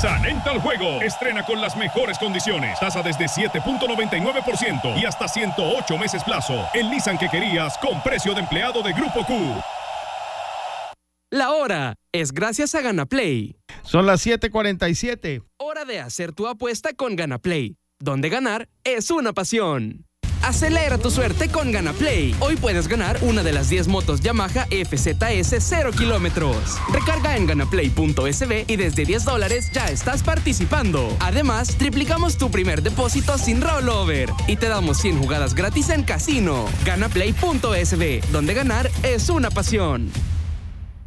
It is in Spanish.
Nissan entra al juego. Estrena con las mejores condiciones. Tasa desde 7.99% y hasta 108 meses plazo. El Nissan que querías con precio de empleado de Grupo Q. La hora es gracias a Ganaplay. Son las 7:47. Hora de hacer tu apuesta con Ganaplay, donde ganar es una pasión. Acelera tu suerte con Ganaplay. Hoy puedes ganar una de las 10 motos Yamaha FZS 0 kilómetros. Recarga en ganaplay.sb y desde $10 ya estás participando. Además, triplicamos tu primer depósito sin rollover y te damos 100 jugadas gratis en casino. Ganaplay.sb, donde ganar es una pasión.